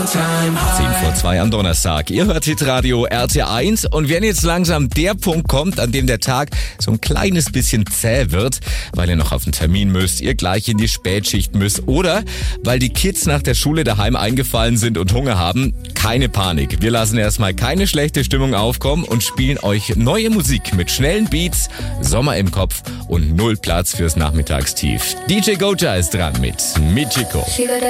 10:02 am Donnerstag. Ihr hört Hitradio RT1 und wenn jetzt langsam der Punkt kommt, an dem der Tag so ein kleines bisschen zäh wird, weil ihr noch auf den Termin müsst, ihr gleich in die Spätschicht müsst oder weil die Kids nach der Schule daheim eingefallen sind und Hunger haben, keine Panik. Wir lassen erstmal keine schlechte Stimmung aufkommen und spielen euch neue Musik mit schnellen Beats, Sommer im Kopf und null Platz fürs Nachmittagstief. DJ Goja ist dran mit Michiko.